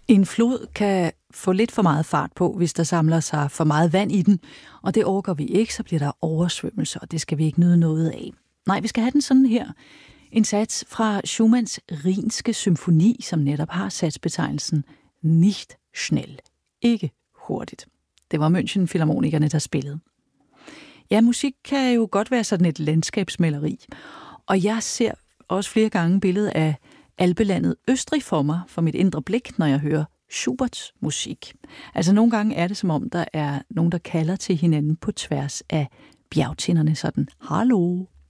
En flod kan få lidt for meget fart på, hvis der samler sig for meget vand i den, og det orker vi ikke, så bliver der oversvømmelse, og det skal vi ikke nyde noget af. Nej, vi skal have den sådan her. En sats fra Schumanns Rhinske symfoni, som netop har satsbetegnelsen nicht schnell. Ikke hurtigt. Det var München Philharmonikerne, der spillede. Ja, musik kan jo godt være sådan et landskabsmaleri, og jeg ser også flere gange billedet af alpelandet Østrig for mig, for mit indre blik, når jeg hører Schuberts musik. Altså nogle gange er det som om, der er nogen, der kalder til hinanden på tværs af bjergtinderne sådan, hallo,